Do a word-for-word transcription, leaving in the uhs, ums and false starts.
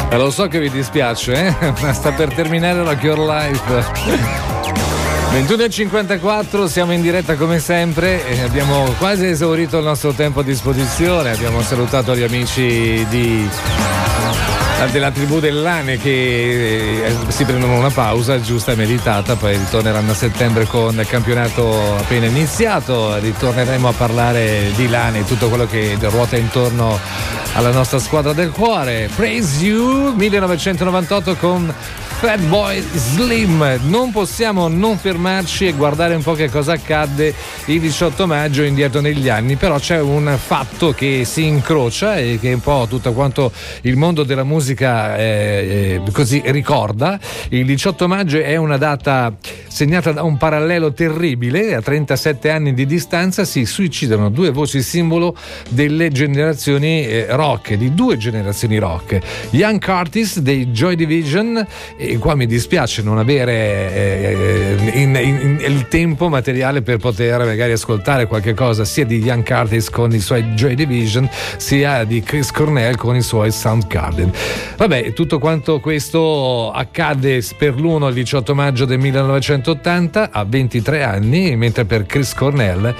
Eh, lo so che vi dispiace, eh? Ma sta per terminare la Cure Life. ventuno e cinquantaquattro, siamo in diretta come sempre e abbiamo quasi esaurito il nostro tempo a disposizione. Abbiamo salutato gli amici di della tribù dell'Ane che eh, si prendono una pausa giusta e meditata, poi ritorneranno a settembre con il campionato appena iniziato. Ritorneremo a parlare di Lane e tutto quello che ruota intorno alla nostra squadra del cuore. Praise You millenovecentonovantotto con Fatboy Slim. Non possiamo non fermarci e guardare un po' che cosa accadde il diciotto maggio indietro negli anni, però c'è un fatto che si incrocia e che un po' tutto quanto il mondo della musica eh, eh, così ricorda. Il diciotto maggio è una data segnata da un parallelo terribile. A trentasette anni di distanza si suicidano due voci simbolo delle generazioni eh, rock, di due generazioni rock. Ian Curtis dei Joy Division, e qua mi dispiace non avere eh, in, in, in, il tempo materiale per poter magari ascoltare qualche cosa sia di Ian Curtis con i suoi Joy Division sia di Chris Cornell con i suoi Soundgarden. Vabbè, tutto quanto questo accade per l'uno il diciotto maggio del millenovecentottanta a ventitré anni, mentre per Chris Cornell